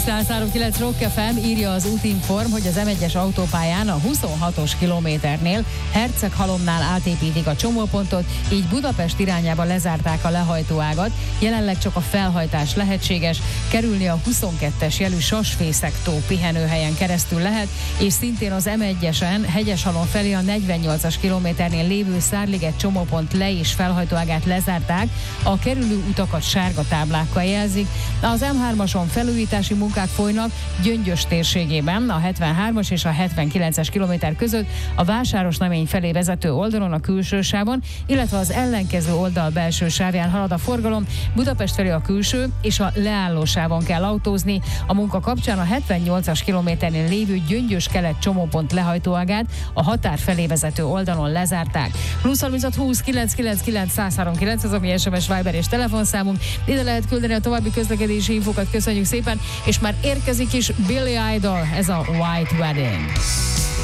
103.9 Rock FM, írja az Útinform, hogy az M1-es autópályán a 26-os kilométernél Herceghalomnál átépítik a csomópontot, így Budapest irányába lezárták a lehajtóágat. Jelenleg csak a felhajtás lehetséges, kerülni a 22-es jelű Sasfészektó pihenőhelyen keresztül lehet, és szintén az M1-esen Hegyeshalom felé a 48-as kilométernél lévő Szárliget csomópont le- és felhajtóágát lezárták, a kerülő utakat sárga táblákkal jelzik. Az M3-ason felújítási munkák folynak Gyöngyös térségében, a 73-as és a 79-es kilométer között, a Vásárosnamény felé vezető oldalon a külső sávon, illetve az ellenkező oldal belső sávján halad a forgalom, Budapest felé a külső és a leálló sávon kell autózni. A munka kapcsán a 78-as kilométernél lévő Gyöngyös kelet csomópont lehajtóágát a határ felé vezető oldalon lezárták. Plusz 36 20 999 103.9, az a mi SMS, Viber és telefonszámunk. Ide lehet küldeni a további közlekedési infókat, köszönjük szépen, és már érkezik is Billy Idol, ez a White Wedding.